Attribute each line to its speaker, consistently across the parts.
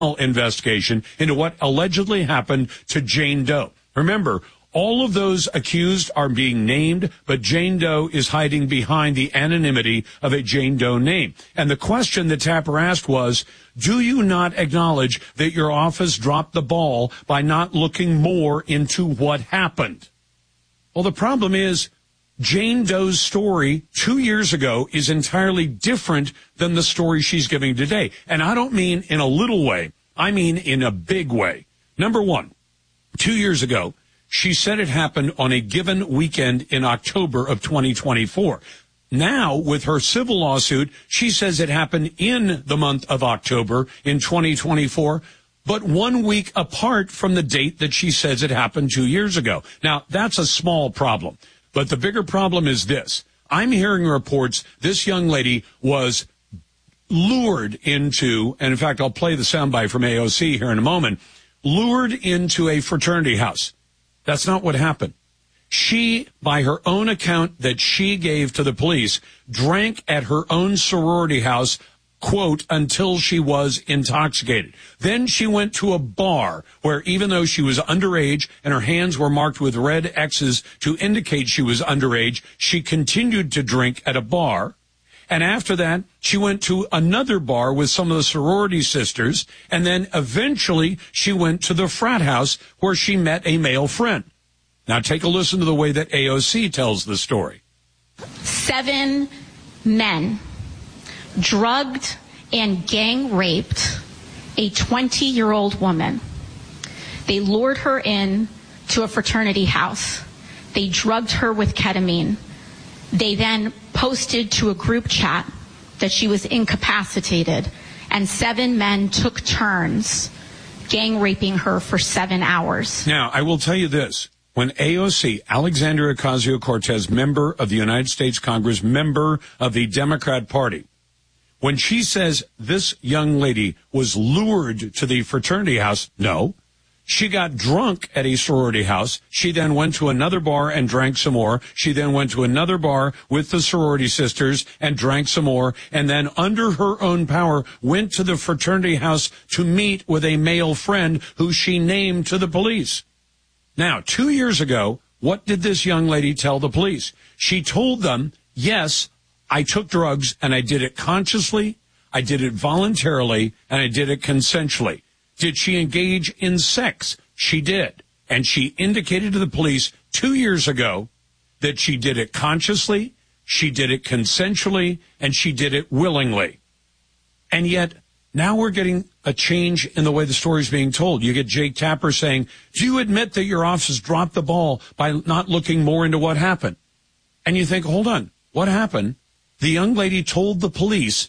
Speaker 1: investigation into what allegedly happened to Jane Doe. Remember, all of those accused are being named, but Jane Doe is hiding behind the anonymity of a Jane Doe name. And the question that Tapper asked was, do you not acknowledge that your office dropped the ball by not looking more into what happened? Well, the problem is Jane Doe's story 2 years ago is entirely different than the story she's giving today. And I don't mean in a little way. I mean in a big way. Number one, 2 years ago, she said it happened on a given weekend in October of 2024. Now, with her civil lawsuit, she says it happened in the month of October in 2024, but 1 week apart from the date that she says it happened 2 years ago. Now, that's a small problem, but the bigger problem is this. I'm hearing reports this young lady was lured into, and in fact, I'll play the soundbite from AOC here in a moment, lured into a fraternity house. That's not what happened. She, by her own account that she gave to the police, drank at her own sorority house, quote, until she was intoxicated. Then she went to a bar where even though she was underage and her hands were marked with red X's to indicate she was underage, she continued to drink at a bar. And after that, she went to another bar with some of the sorority sisters, and then eventually she went to the frat house where she met a male friend. Now take a listen to the way that AOC tells the story.
Speaker 2: 7 men drugged and gang raped a 20-year-old woman. They lured her in to a fraternity house. They drugged her with ketamine. They then posted to a group chat that she was incapacitated, and 7 men took turns gang raping her for 7 hours.
Speaker 1: Now, I will tell you this. When AOC, Alexandria Ocasio-Cortez, member of the United States Congress, member of the Democrat Party, when she says this young lady was lured to the fraternity house, no. She got drunk at a sorority house. She then went to another bar and drank some more. She then went to another bar with the sorority sisters and drank some more. And then under her own power went to the fraternity house to meet with a male friend who she named to the police. Now, 2 years ago, what did this young lady tell the police? She told them, yes, I took drugs and I did it consciously, I did it voluntarily, and I did it consensually. Did she engage in sex? She did. And she indicated to the police 2 years ago that she did it consciously, she did it consensually, and she did it willingly. And yet, now we're getting a change in the way the story is being told. You get Jake Tapper saying, do you admit that your office dropped the ball by not looking more into what happened? And you think, hold on, what happened? The young lady told the police,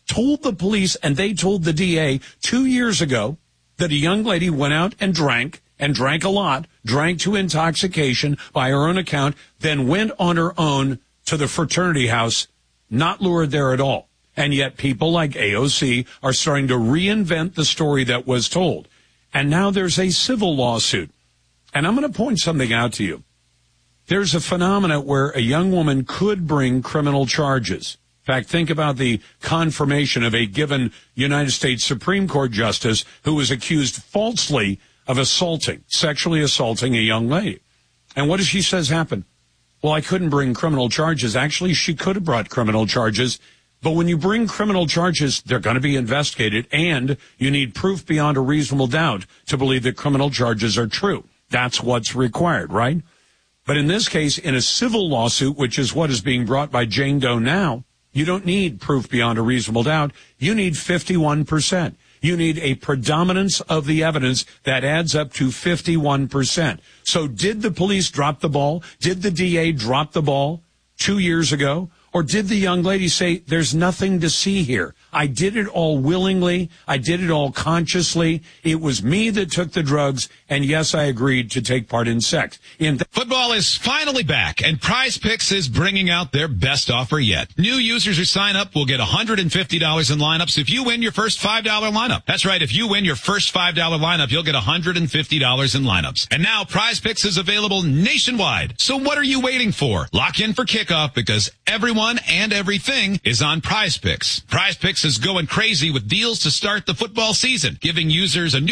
Speaker 1: and they told the DA 2 years ago that a young lady went out and drank a lot, drank to intoxication by her own account, then went on her own to the fraternity house, not lured there at all. And yet people like AOC are starting to reinvent the story that was told. And now there's a civil lawsuit. And I'm going to point something out to you. There's a phenomenon where a young woman could bring criminal charges. In fact, think about the confirmation of a given United States Supreme Court justice who was accused falsely of sexually assaulting a young lady. And what does she says happened? Well, I couldn't bring criminal charges. Actually, she could have brought criminal charges. But when you bring criminal charges, they're going to be investigated, and you need proof beyond a reasonable doubt to believe that criminal charges are true. That's what's required, right? But in this case, in a civil lawsuit, which is what is being brought by Jane Doe now, you don't need proof beyond a reasonable doubt. You need 51%. You need a predominance of the evidence that adds up to 51%. So did the police drop the ball? Did the DA drop the ball 2 years ago? Or did the young lady say, there's nothing to see here? I did it all willingly. I did it all consciously. It was me that took the drugs. And yes, I agreed to take part in sex.
Speaker 3: Football is finally back, and Prize Picks is bringing out their best offer yet. New users who sign up will get $150 in lineups if you win your first $5 lineup. That's right. If you win your first $5 lineup, you'll get $150 in lineups. And now Prize Picks is available nationwide. So what are you waiting for? Lock in for kickoff because everyone everyone and everything is on Prize Picks. Prize Picks is going crazy with deals to start the football season, giving users a new